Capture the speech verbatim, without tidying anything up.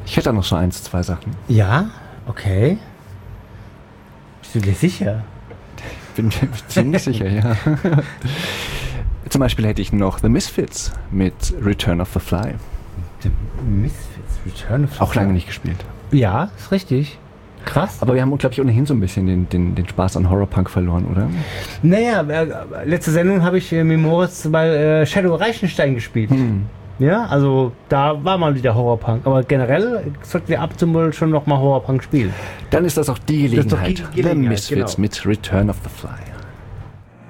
Ich hätte da noch so eins, zwei Sachen. Ja, okay. Bist du dir sicher? Bin mir ziemlich sicher, ja. Zum Beispiel hätte ich noch The Misfits mit Return of the Fly. The Misfits, Return of the Auch Fly. lange nicht gespielt. Ja, ist richtig. Krass. Aber wir haben, glaube ich, ohnehin so ein bisschen den, den, den Spaß an Horrorpunk verloren, oder? Naja, äh, letzte Sendung habe ich äh, mit Moritz bei äh, Shadow Reichenstein gespielt. Hm. Ja, also da war mal wieder Horrorpunk. Aber generell sollten wir ab und zu mal schon noch mal Horrorpunk spielen. Dann ist das auch die Das ist doch Gelegenheit. die Gelegenheit, The Misfits genau. mit Return of the Fly.